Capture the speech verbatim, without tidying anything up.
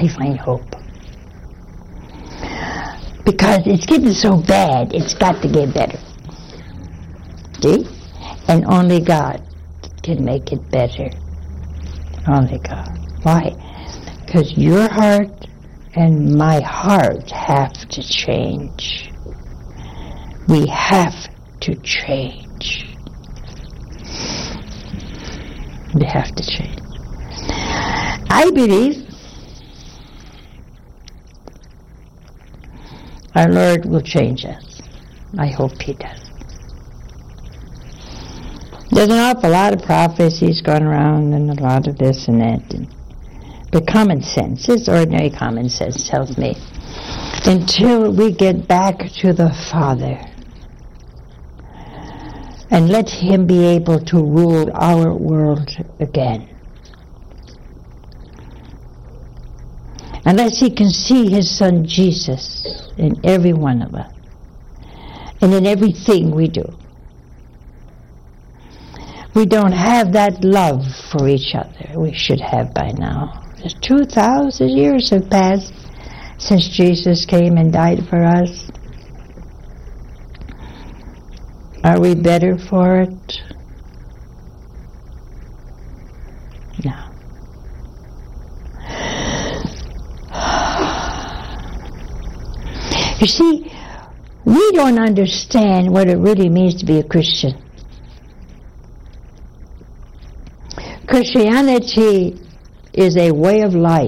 I find hope. Because it's getting so bad, it's got to get better. See? And only God can make it better. Only God. Why? Because your heart and my heart have to change. We have to change. We have to change. I believe our Lord will change us. I hope He does. There's an awful lot of prophecies going around and a lot of this and that. And, but common sense, it's ordinary common sense, tells me, until we get back to the Father and let Him be able to rule our world again. Unless He can see His Son Jesus in every one of us and in everything we do. We don't have that love for each other we should have by now. Two thousand years have passed since Jesus came and died for us. Are we better for it? No. You see, we don't understand what it really means to be a Christian. Christianity is a way of life.